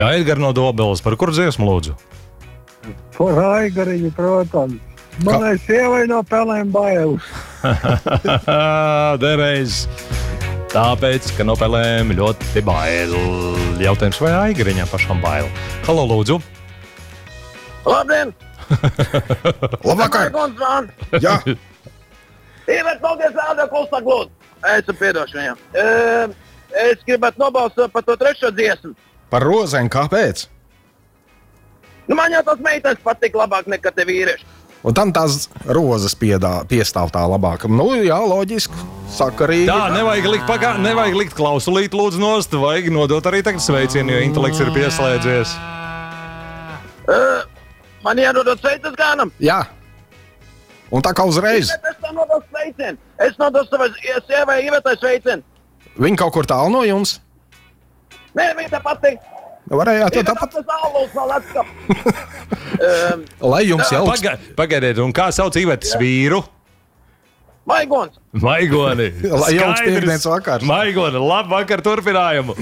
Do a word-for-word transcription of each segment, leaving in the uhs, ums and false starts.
Aigari no Dobeles, par kur dziesmu lūdzu? Par Aigariņu, protams. Manai sievai no pelēm bailes. Dereiz. Tāpēc, ka no pelēm ļoti bail. Jautājums, vai Aigariņam pašam bail? Halo, lūdzu. Labdien! Labvakar! Jā. Tīvēt, paldies, Āda, klusāk lūdzu. Es piedošu viņam. E, es gribētu nobalsot par to trešo dziesmu. Par rozēm, kāpēc? Nu, man jau tas meitenes patīk labāk nekā te vīrieši. Un tam tās rozes piedā, piestāv tā labāk. Nu, jā, loģiski, sakarīgi. Tā, nevajag likt, pagā, nevajag likt klausulīt lūdzu nost, vajag nodot arī tagad sveicienu, jo intelekts ir pieslēdzies. Uh, man iedodot sveitas gānam? Jā. Un tā kā uzreiz. Es tam nodotu sveicienu. Es nodotu savai sievai Ivetai sveicienu. Viņa kaut kur tālu no jums? Nē, viņa tā patīk. Varējāt jau tāpat. um, Lai jums jau Paga, Pagaidiet, un kā sauc Ivetas vīru? Maigons. Maigoni. Lai jums piekdienas vakars. Maigoni, labu vakar turpinājumu.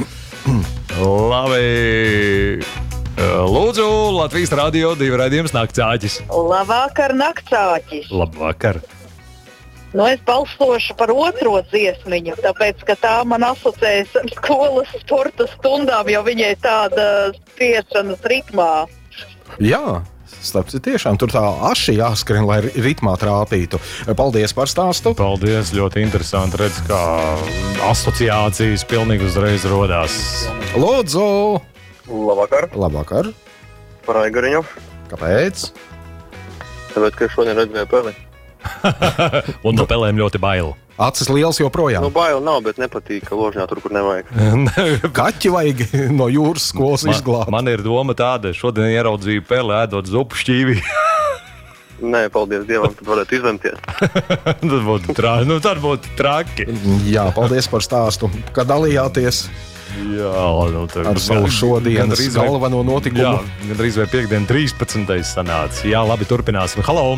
Labi. Lūdzu, Latvijas radio divi raidījums Naktsāķis. Labvakar, Naktsāķis. Labvakar. Nu, es balsošu par otro dziesmiņu, tāpēc, ka tā man asociējas ar skolas sporta stundām, jo viņai tāda spriešanas ritmā. Jā, starp citu tiešām tur tā aši jāskrien, lai ritmā trāpītu. Paldies par stāstu. Paldies, ļoti interesanti redz, kā asociācijas pilnīgi uzreiz rodās. Lūdzu. Labvakar. Labvakar. Par Aigariņu. Kāpēc? Tāpēc, ka šodien redzēju peli. Un no pelēm ļoti bail. Acis liels joprojām. Nu, bail nav, bet nepatīk, ka ložņā tur, kur nevajag. Kaķi vajag no jūras skolas man, izglābt. Man ir doma tāda, šodien ieraudzīju peli ēdot zupu šķīvi. Nē, paldies Dievam, tad varētu izlemties. tad, būtu tra... nu, tad būtu traki. Jā, paldies par stāstu, ka dalījāties. Jā, nu, ar savu šodienas galveno notikumu. Jā, gandrīz vai piekdien trīspadsmitais sanāca. Jā, labi, turpināsim. Halo!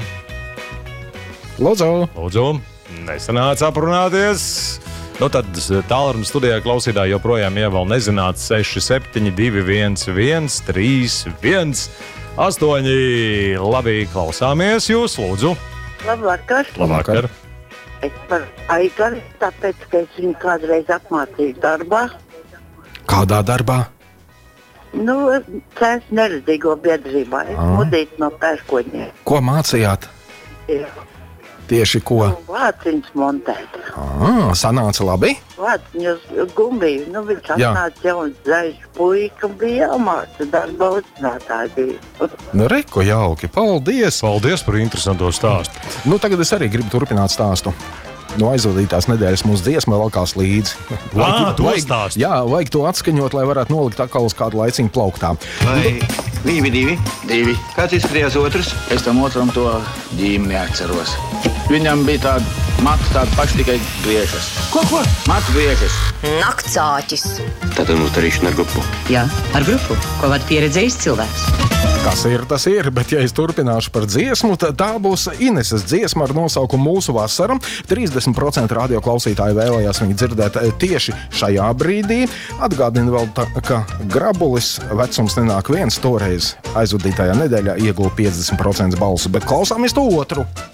Lūdzu! Lūdzu! Nesanāca aprunāties. Nu tad tālruni studijā klausītāji joprojām jau vēl nezināts seši septiņi divi viens viens trīs viens astoņi. Labi, klausāmies jūs, lūdzu. Labvakar. Labvakar. Es par Aigari, tāpēc, ka es viņu kādreiz apmācīju darbā. Kādā darbā? Nu, cēs neredzīgo biedrībā. Es mudītu no pērkoņiem. Ko mācījāt? Jā. Tieši ko? Vāciņus montēt. Ah, sanāca labi? Vāciņus gumbiju. Nu, viņš atnāca jauns zaļš puika un bija jāmāca darba uzzinātāji bija. Nu, reku jauki. Paldies! Paldies par interesanto stāstu. Nu, tagad es arī gribu turpināt stāstu. No aizvadītās nedēļas mūsu dziesma valkās līdzi. Vajag, Ā, vajag, jā, vajag to atskaņot, lai varētu nolikt atkal uz kādu laiciņu plauktā. Vai divi, divi? Divi. Kāds izskatījās otrs? Es tam otram to ģīmi neatceros. Viņam bija tāda matu, tāda paša tikai griežas. Ko, ko? Matu griežas. Naktsāķis. Tātad mums darīšana ar grupu. Jā, ar grupu, ko var pieredzējis cilvēks. Kas ir, tas ir, bet ja es turpināšu par dziesmu, tad tā būs Ineses dziesma ar nosaukumu Mūsu vasara. trīsdesmit procenti radio klausītāji vēlējās viņu dzirdēt tieši šajā brīdī. Atgādinu vēl, tā, ka Grabulis vecums nenāk viens, toreiz aizvadītajā nedēļā ieguva piecdesmit procenti balsu, bet klausāmies to otru.